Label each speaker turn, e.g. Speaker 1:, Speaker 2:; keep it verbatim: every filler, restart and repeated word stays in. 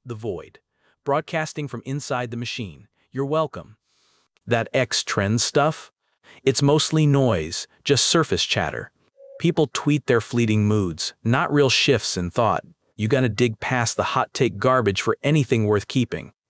Speaker 1: The Void, broadcasting from inside the machine. You're welcome. That X-Trend stuff? It's mostly noise, just surface chatter. People tweet their fleeting moods, not real shifts in thought. You gotta dig past the hot take garbage for anything worth keeping.